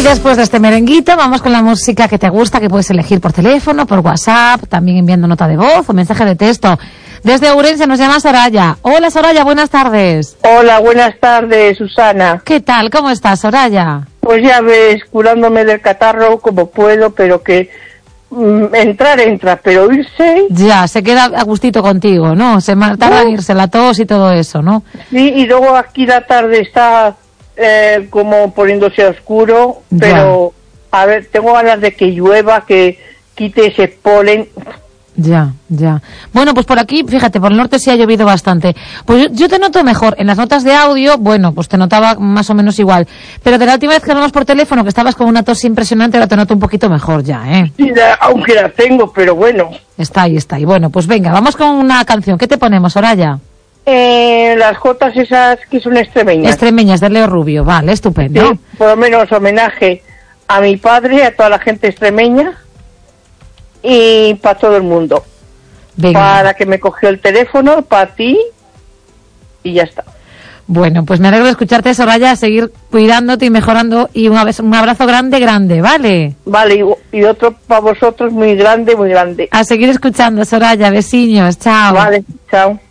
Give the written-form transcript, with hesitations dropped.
después de este merenguito, vamos con la música que te gusta, que puedes elegir por teléfono, por WhatsApp, también enviando nota de voz o mensaje de texto. Desde Ourense nos llama Soraya. Hola Soraya, buenas tardes. Hola, buenas tardes, Susana. ¿Qué tal? ¿Cómo estás, Soraya? Pues ya ves, curándome del catarro como puedo, pero que entra, pero irse... Ya, se queda a gustito contigo, ¿no? Se tarda en irse la tos y todo eso, ¿no? Sí, y luego aquí la tarde está como poniéndose a oscuro, pero a ver, tengo ganas de que llueva, que quite ese polen. Ya. Bueno, pues por aquí, fíjate, por el norte sí ha llovido bastante. Pues yo te noto mejor. En las notas de audio, bueno, pues te notaba más o menos igual. Pero de la última vez que hablamos por teléfono, que estabas con una tos impresionante, ahora te noto un poquito mejor ya, ¿eh? Sí, aunque la tengo, pero bueno. Está ahí. Bueno, pues venga, vamos con una canción. ¿Qué te ponemos, Soraya? Las jotas esas que son extremeñas. Extremeñas, de Leo Rubio. Vale, estupendo. Sí, por lo menos homenaje a mi padre, a toda la gente extremeña y para todo el mundo. Venga. Para que me cogió el teléfono, para ti y ya está. Bueno, pues me alegro de escucharte, Soraya, a seguir cuidándote y mejorando, y un abrazo grande, ¿vale? Vale, y otro para vosotros muy grande. A seguir escuchando, Soraya, besiños, chao. Vale, chao.